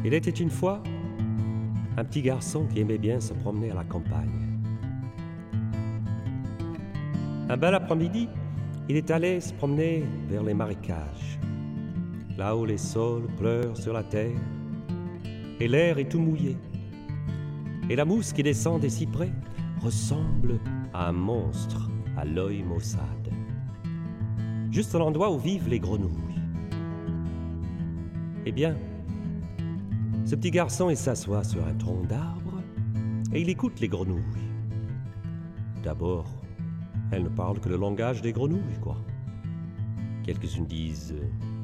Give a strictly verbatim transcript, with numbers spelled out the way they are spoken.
Il était une fois un petit garçon qui aimait bien se promener à la campagne. Un bel après-midi, il est allé se promener vers les marécages, là où les saules pleurent sur la terre, et l'air est tout mouillé. Et la mousse qui descend des cyprès ressemble à un monstre à l'œil maussade, juste à l'endroit où vivent les grenouilles. Eh bien, ce petit garçon, il s'assoit sur un tronc d'arbre et il écoute les grenouilles. D'abord, elles ne parlent que le langage des grenouilles, quoi. Quelques-unes disent